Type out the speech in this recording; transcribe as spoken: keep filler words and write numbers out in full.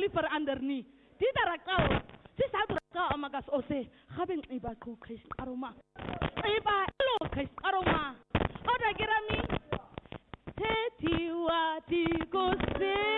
for underneath. Did a cow? This had to go amagas or say, having a back case aroma. Eba, hello, case aroma. How do I get a me? Teti wati go say.